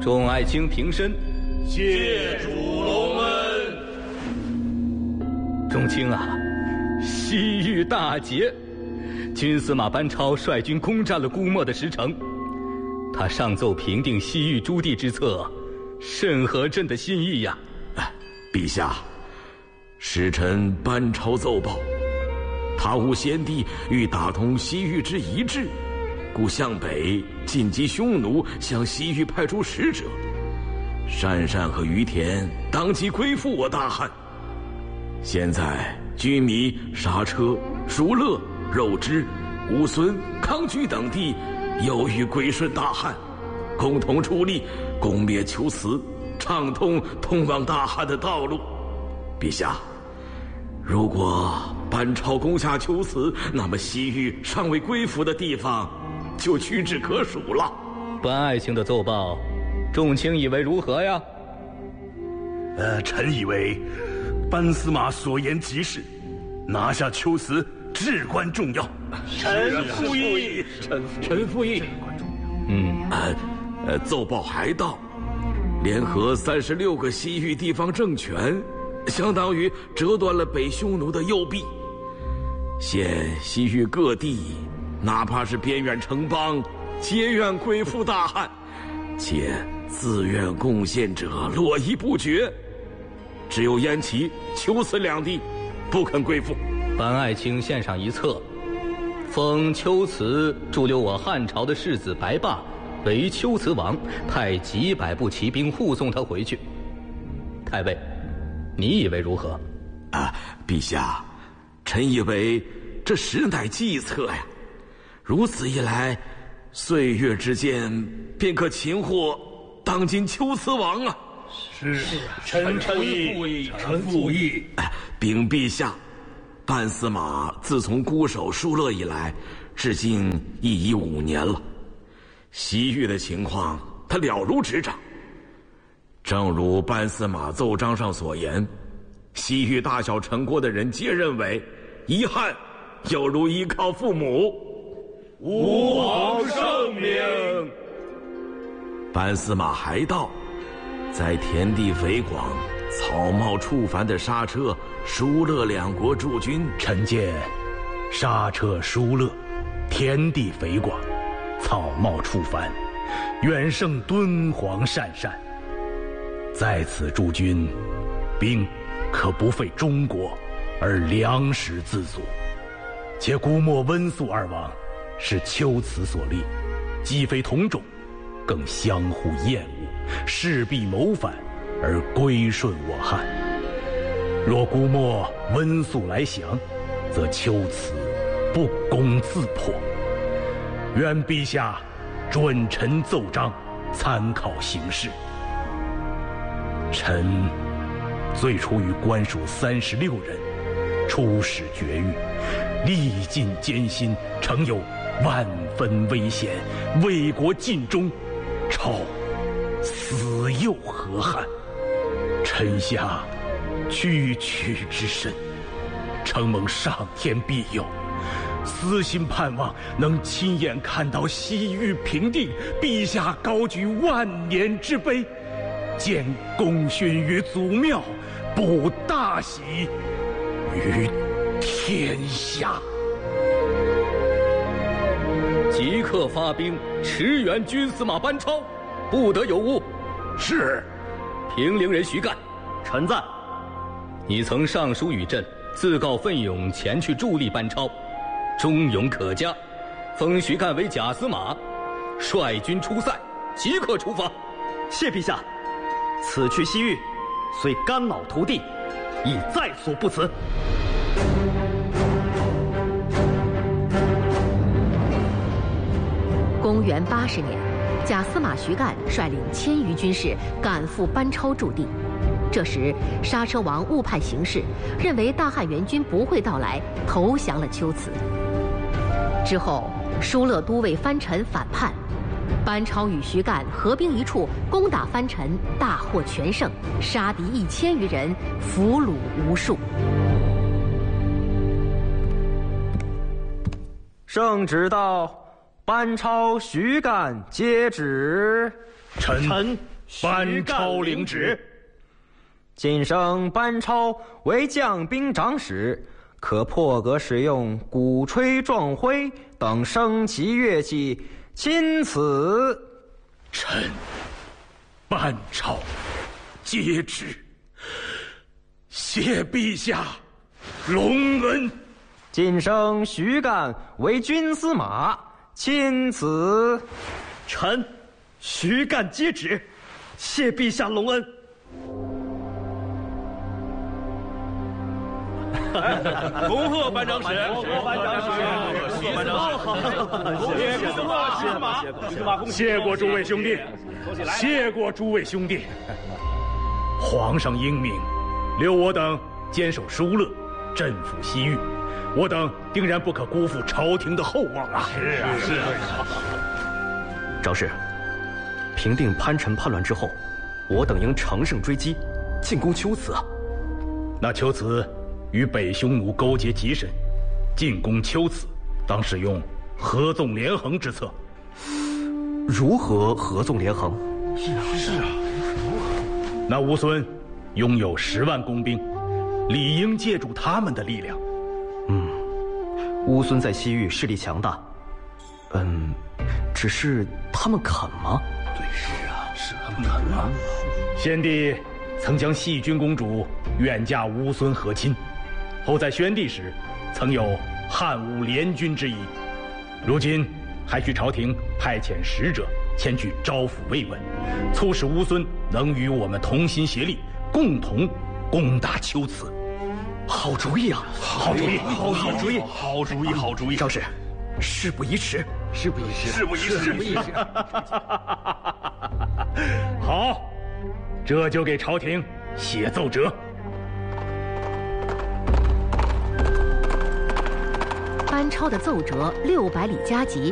众爱卿平身， 谢主隆恩。 众卿啊，西域大捷，军司马班超率军攻占了姑墨的石城，他上奏平定西域诸地之策，甚合朕的心意呀。 陛下，使臣班超奏报，他吾先帝欲打通西域之一制，故向北进击匈奴，向西域派出使者。鄯善和于田当即归附我大汉。现在居弥、莎车、疏勒、肉支、乌孙、康居等地又欲归顺大汉，共同出力攻灭龟兹，畅通通往大汉的道路。陛下，如果班超攻下龟兹，那么西域尚未归附的地方就屈指可数了。 班爱卿的奏报，众卿以为如何呀？ 臣以为班司马所言极是，拿下龟兹至关重要。臣附议。 臣附议。奏报还到，联合36个西域地方政权，相当于折断了北匈奴的右臂。现西域各地，哪怕是边远城邦，皆愿归附大汉，且自愿贡献者络绎不绝。只有燕齐、龟兹两地不肯归附。 班爱卿献上一策，封龟兹驻留我汉朝的世子白霸为龟兹王，派几百部骑兵护送他回去。太尉，你以为如何？ 陛下，臣以为这实乃计策呀。如此一来，岁月之间便可擒获当今龟兹王啊！ 是，臣附议。臣附议。 禀陛下，班司马自从孤守疏勒以来，至今亦已5年了。西域的情况，他了如指掌。正如班司马奏章上所言，西域大小城国的人皆认为，遗憾有如依靠父母。 吾皇圣明。 班司马还道，在田地肥广、草茂处繁的莎车、疏勒两国驻军， 臣见莎车、疏勒田地肥广，草茂处繁，远胜敦煌、鄯善。在此驻军，兵可不费中国，而粮食自足。且姑墨、温宿二王是龟兹所立，既非同种，更相互厌恶，势必谋反而归顺我汉。若姑墨、温宿来降，则龟兹不攻自破。愿陛下准臣奏章，参考形势。臣最初与官属36人出使绝域，历尽艰辛，诚有万分危险，为国尽忠，超死又何憾？臣下区区之身，承蒙上天庇佑，私心盼望能亲眼看到西域平定，陛下高举万年之碑，建功勋于祖庙，补大喜于天下。 即刻发兵驰援军司马班超，不得有误。 是。 平陵人徐干， 臣在。 你曾上书与朕，自告奋勇前去助力班超，忠勇可嘉，封徐干为假司马，率军出塞，即刻出发。 谢陛下。此去西域，虽肝脑涂地，亦在所不辞。 公元80年，假司马徐干率领1000余军士赶赴班超驻地。这时，莎车王误判形势，认为大汉援军不会到来，投降了龟兹。之后，疏勒都尉藩陈反叛，班超与徐干合兵一处，攻打藩陈，大获全胜，杀敌1000余人，俘虏无数。 圣旨到，班超、徐干接旨。 臣班超领旨。 今生班超为将兵长史，可破格使用鼓吹壮徽等升旗乐器，钦此。 臣班超接旨，谢陛下隆恩。 晋升徐干为军司马，钦此。 臣徐干接旨，谢陛下隆恩。 恭贺班长史！恭贺班长史！恭贺班长史！ 谢过诸位兄弟，谢过诸位兄弟。皇上英明，留我等坚守疏勒，镇抚西域，我等定然不可辜负朝廷的厚望啊！ 是啊。 赵氏，平定藩臣叛乱之后，我等应乘胜追击，进攻龟兹啊。 那龟兹与北匈奴勾结极深，进攻龟兹，当使用合纵连横之策。 如何合纵连横？ 是啊。 那乌孙拥有10万工兵，理应借助他们的力量。 乌孙在西域势力强大，只是他们肯吗？ 对，是他们肯吗？ 先帝曾将细君公主远嫁乌孙和亲，后在宣帝时曾有汉乌联军之意，如今还需朝廷派遣使者前去招抚慰问，促使乌孙能与我们同心协力，共同攻打龟兹。 好主意啊！ 好主意！ 好主意！ 赵氏，事不宜迟， 事不宜迟！ 好，这就给朝廷写奏折。 班超的奏折600里加急，